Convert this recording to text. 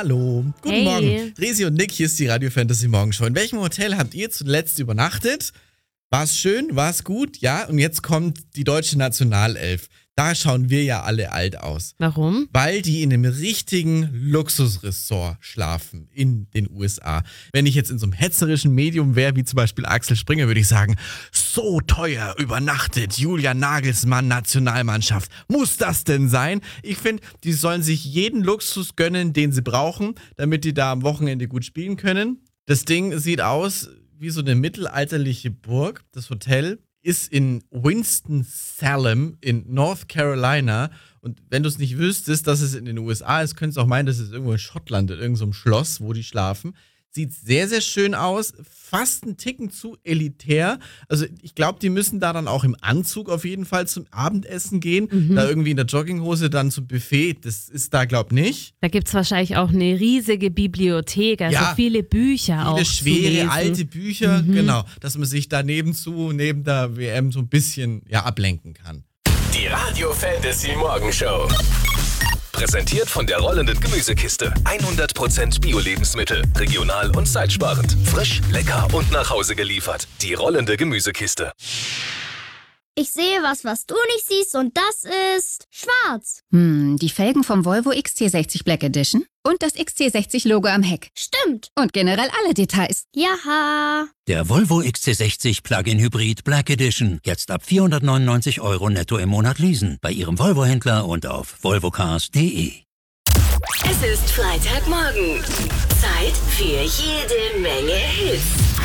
Hallo, guten Hey. Morgen. Resi und Nick, hier ist die Radio Fantasy Morgenshow. In welchem Hotel habt ihr zuletzt übernachtet? War es schön? War es gut? Ja, und jetzt kommt die deutsche Nationalelf. Da schauen wir ja alle alt aus. Warum? Weil die in einem richtigen Luxusressort schlafen in den USA. Wenn ich jetzt in so einem hetzerischen Medium wäre, wie zum Beispiel Axel Springer, würde ich sagen, so teuer übernachtet Julian Nagelsmann Nationalmannschaft. Muss das denn sein? Ich finde, die sollen sich jeden Luxus gönnen, den sie brauchen, damit die da am Wochenende gut spielen können. Das Ding sieht aus wie so eine mittelalterliche Burg. Das Hotel ist in Winston-Salem in North Carolina. Und wenn du es nicht wüsstest, dass es in den USA ist, könntest du auch meinen, das ist irgendwo in Schottland, in irgendeinem Schloss, wo die schlafen. Sieht sehr, sehr schön aus. Fast ein Ticken zu elitär. Also ich glaube, die müssen da dann auch im Anzug auf jeden Fall zum Abendessen gehen. Da irgendwie in der Jogginghose dann zum Buffet. Das ist da, glaube ich, nicht. Da gibt es wahrscheinlich auch eine riesige Bibliothek, also Ja, viele Bücher auch Viele zu schwere, lesen. alte Bücher, genau. Dass man sich da neben der WM so ein bisschen ablenken kann. Die Radio Fantasy Morgenshow. Präsentiert von der rollenden Gemüsekiste. 100% Bio-Lebensmittel. Regional und zeitsparend. Frisch, lecker und nach Hause geliefert. Die rollende Gemüsekiste. Ich sehe was du nicht siehst und das ist schwarz. Die Felgen vom Volvo XC60 Black Edition und das XC60-Logo am Heck. Stimmt. Und generell alle Details. Jaha. Der Volvo XC60 Plug-in Hybrid Black Edition. Jetzt ab 499 € netto im Monat leasen. Bei Ihrem Volvo-Händler und auf volvocars.de. Es ist Freitagmorgen. Zeit für jede Menge Hits.